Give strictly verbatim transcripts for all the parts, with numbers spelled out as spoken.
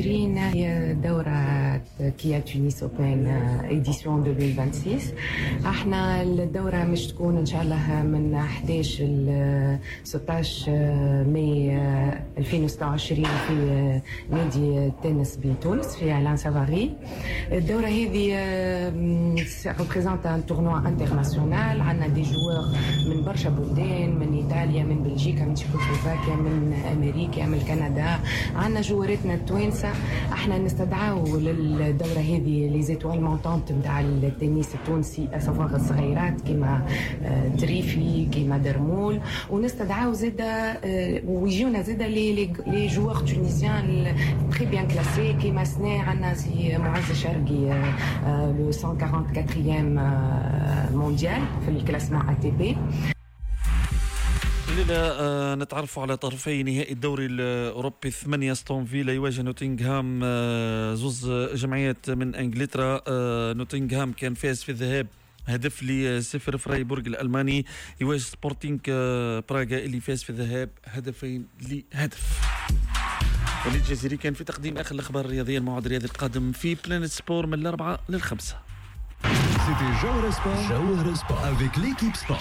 وعشرين هي دورة كيا تونس اوبن اديسيون ألفين وستة وعشرين. احنا الدورة مش تكون ان شاء الله من أحد عشر ل ستة عشر ماي ألفين وستة وعشرين في نادي التنس بتونس في علان سافاري. الدورة هذه représente un tournoi international. عندنا دي جوار من برشا بلدان، من ايطاليا، من بلجيكا، من تشيكوسلوفاكيا، من امريكا، من كندا. عندنا جوارتنا التوانسه. احنا نستدعوا للدوره هذه لي زيتوال مونطونت نتاع التنس التونسي اسافوار الصغيرات كيما دريفي كيما درمول، ونستدعوا زاده ويجونا زاده لي لي جوار تونسيان تري بيان كلاسي كيما سنا. عندنا سي معز شرقي لو مية وأربعة وأربعين مونديال في الكلاسمون اي تي بي. الليلة نتعرف على طرفي نهائي الدوري الأوروبي. ثمانية ستون فيلا يواجه نوتنغهام، زوز جمعيات من انجلترا. نوتنغهام كان فاز في الذهاب هدف لصفر. فرايبورغ الألماني يواجه سبورتينغ براغا اللي فاز في الذهاب هدفين لهدف. وليد الجزيري كان في تقديم آخر الأخبار الرياضية. الموعد الرياضي القادم في بلانيت سبور من الأربعة للخمسة. C'était Jawhara Sport, Jawhara Sport avec l'équipe sport.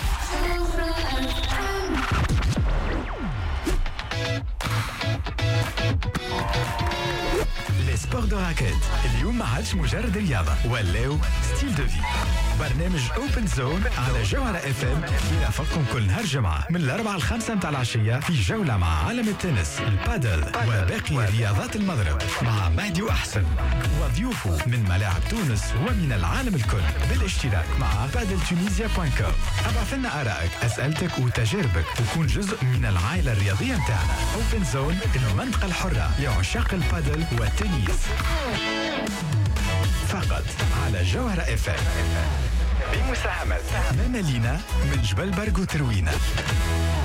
Les sports de raquette. اليوم ما عادش مجرد رياضة ولاو ستيل دو في. برنامج اوبن زون على جوهرة اف ام يرافقكم كل نهار جمعة من الأربعة الخمسة متاع العشية في جولة مع عالم التنس، البادل وباقي رياضات المضرب مع مهدي وأحسن وضيوفه من ملاعب تونس ومن العالم الكل بالاشتراك مع بادل تونيزيا دوت كوم. ابعث لنا آرائك، أسئلتك وتجاربك وكون جزء من العائلة الرياضية متاعنا. اوبن زون المنطقة الحرة لعشاق البادل والتنس فقط على جوهرة اف ام بمساهمة ماما لينا من جبل برق وتروينة.